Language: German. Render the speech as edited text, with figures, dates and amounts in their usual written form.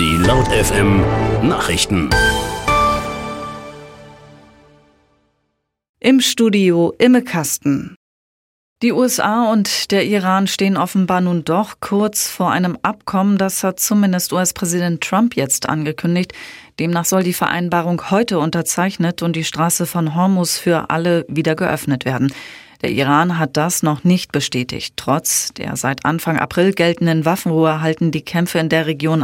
Die Laut FM Nachrichten. Im Studio Imme Kasten. Die USA und der Iran stehen offenbar nun doch kurz vor einem Abkommen, das hat zumindest US-Präsident Trump jetzt angekündigt. Demnach soll die Vereinbarung heute unterzeichnet und die Straße von Hormuz für alle wieder geöffnet werden. Der Iran hat das noch nicht bestätigt. Trotz der seit Anfang April geltenden Waffenruhe halten die Kämpfe in der Region